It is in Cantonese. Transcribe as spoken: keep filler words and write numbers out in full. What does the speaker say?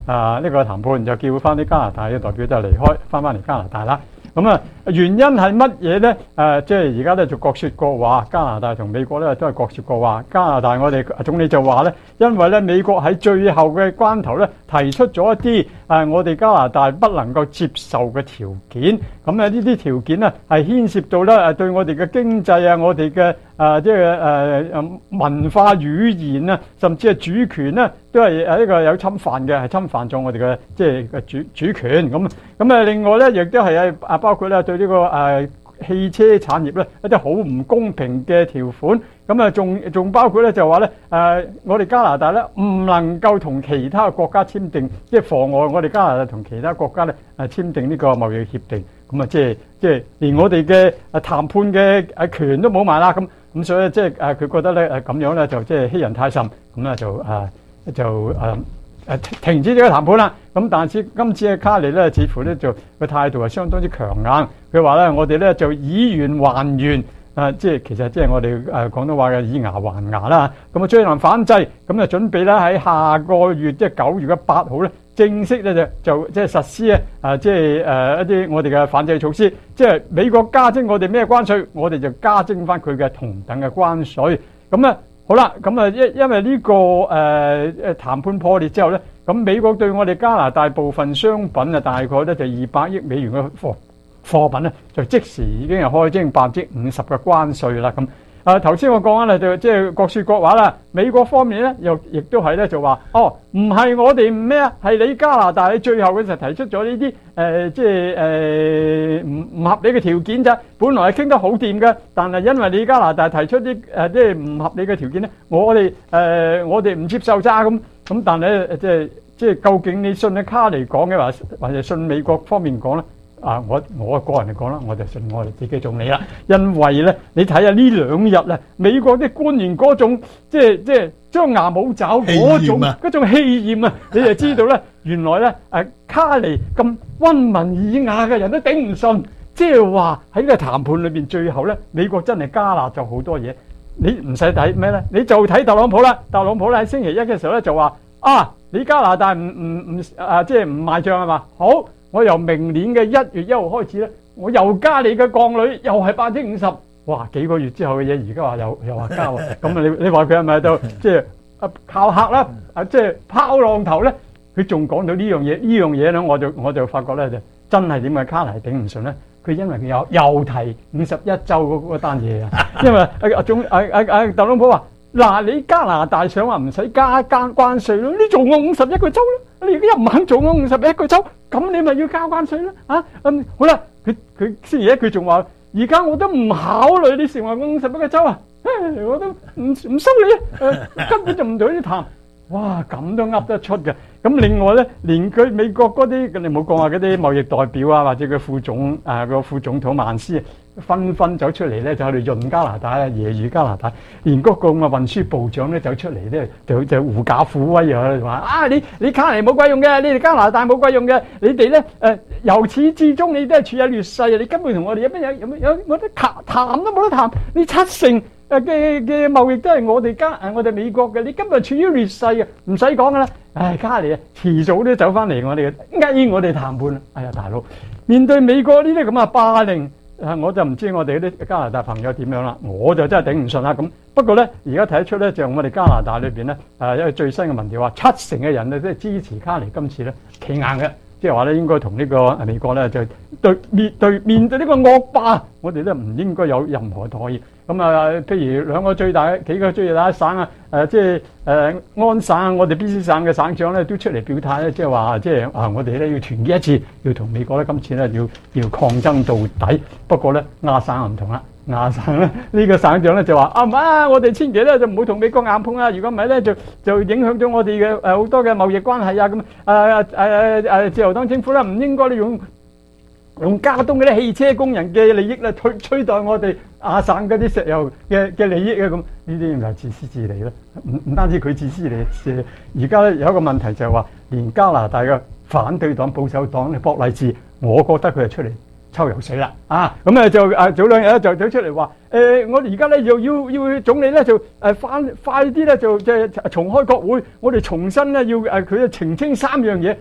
啊呢、這個談判，就叫翻啲加拿大嘅代表就離開，翻翻嚟加拿大啦。咁啊，原因係乜嘢咧？誒、呃，即係而家咧就各説各話，加拿大同美國咧都係各説各話。加拿大我哋總理就話咧，因為咧美國喺最後嘅關頭咧提出咗一啲誒、呃、我哋加拿大不能夠接受嘅條件。咁啊呢啲條件咧係牽涉到咧誒對我哋嘅經濟啊、我哋嘅誒即係誒誒文化語言啊，甚至係主權咧，都係誒呢個有侵犯嘅，係侵犯咗我哋嘅即係嘅主主權。咁咁啊，另外咧亦都係啊包括咧對呢、這個誒、呃、汽車產業咧一啲好唔公平嘅條款。咁啊仲仲包括咧就話咧誒我哋加拿大咧唔能夠同其他國家簽訂，即係妨礙我哋加拿大同其他國家咧誒簽訂呢個貿易協定。咁啊即係即係連我哋嘅誒談判嘅誒權都冇埋啦。咁咁所以即係誒佢覺得咧誒咁樣咧就即係欺人太甚。咁咧就誒、啊、就誒。啊誒停止呢個談判啦，咁但係今次嘅卡尼咧，似乎咧就個態度係相當之強硬。佢話咧，我哋咧就以圓還圓，誒即係其實即係我哋誒廣東話嘅以牙還牙啦。咁啊，追難反制，咁啊準備咧喺下個月即係九月嘅八號咧，正式咧就就即係實施咧誒即係誒一啲我哋嘅反制措施。即係美國加徵我哋咩關稅，我哋就加徵翻佢嘅同等嘅關稅。咁咧。好啦，咁啊，因因為呢、這個誒誒、呃、談判破裂之後咧，咁美國對我哋加拿大部分商品啊，大概咧就二百億美元嘅貨貨品咧，就即時已經係開徵百分之五十嘅關稅啦。咁啊頭先我講緊咧就即係各説各話啦。美國方面咧又亦都係咧就話，哦唔係我哋咩啊，係你加拿大喺最後嘅時候提出咗呢啲誒即係誒唔唔合理嘅條件咋。本來係傾得好掂嘅，但係因為你加拿大提出啲誒即係唔合理嘅條件咧，我哋誒、呃、我哋唔接受咋咁咁。但係咧即係即係究竟你信阿卡尼講嘅話，或者信美國方面講咧？啊！我我個人嚟講啦，我就信我哋自己總理啦。因為咧，你睇下呢兩日咧，美國啲官員嗰種即係即係張牙舞爪嗰種嗰種氣焰啊，你就知道咧，原來咧誒卡尼咁溫文爾雅嘅人都頂唔順，即係話喺呢個談判裏邊，最後咧美國真係加納咗好多嘢。你唔使睇咩咧，你就睇特朗普啦。特朗普咧喺星期一嘅時候咧就話啊，你加拿大唔唔唔啊，即係唔賣帳係嘛？好。我由明年嘅一月一號開始咧，我又加你嘅鋼鋁，又係百分之五十。哇！幾個月之後嘅嘢，而家話又又話加喎。咁啊，你你話佢係咪就即係啊靠客啦？啊即係拋浪頭咧？佢仲講到呢樣嘢，呢樣嘢咧，我就我就發覺咧就真係點解卡尼頂唔順咧？佢因為佢又又提五十一週嗰嗰單嘢啊，因為啊啊總啊啊啊特朗普話。嗱，你加拿大想話唔使加加關稅咯？你做我五十一個州咯，你而家又唔肯做我五十一個州，咁你咪要交關稅咯？啊，嗯，好啦，佢佢星期一佢仲話，而家我都唔考慮你成為我五十一個州啊，我都唔唔收你啊，根本就唔同你談。哇，咁都噏得出嘅。咁另外咧，連佢美國嗰啲，你冇講話嗰啲貿易代表啊，或者佢副總啊個副總統曼斯，紛紛走出嚟咧，就喺度潤加拿大啊，揶揄加拿大。連嗰個咁嘅運輸部長咧走出嚟咧，就就狐假虎威啊，話啊你你卡尼冇鬼用嘅，你哋加拿大冇鬼用嘅，你哋咧誒由始至終你都係處有劣勢啊！你根本同我哋有咩有有有冇得談談都冇得談，你七成。誒嘅嘅貿易都係我哋加誒我哋美國嘅，你今日處於劣勢嘅，唔使講噶啦。唉，卡尼啊，遲早都走翻嚟我哋嘅，壓我哋談判啦。哎呀，大佬，面對美國呢啲咁嘅霸凌，誒我就唔知我哋啲加拿大朋友點樣啦。我就真係頂唔順啦。咁不過咧，而家睇得出咧，就我哋加拿大裏邊咧，誒因為最新嘅民調話，七成嘅人咧都係支持卡尼今次咧企硬嘅。即係話咧，應該同呢個美國咧就對面對面對呢個惡霸，我哋都唔應該有任何妥協。咁啊，譬如兩個最大幾個最大省啊，誒即係誒安省，我哋 B C 省嘅省長咧都出嚟表態咧，即係話即係啊，我哋咧要團結一致，要同美國咧今次咧要要抗爭到底。不過咧，亞省唔同啦。亞省咧呢個省長咧就話啊唔啊，我哋千祈咧就唔好同美國硬碰啊！如果唔係咧就就影響咗我哋嘅誒好多嘅貿易關係啊咁誒誒誒自由黨政府咧唔應該利用用加東嗰啲汽車工人嘅利益咧取取代我哋亞省嗰啲石油嘅嘅利益啊咁，呢啲咪係自私自利咯？唔唔單止佢自私利，而家咧有一個問題就係話，連加拿大嘅反對黨保守黨嘅博勵治，我覺得佢係出嚟秋又死啦啊！咁啊就啊早兩日咧就走出嚟話誒，我哋而家咧又要要總理咧就誒翻快啲咧就即係重開國會，我哋重新咧要誒佢澄清三樣嘢。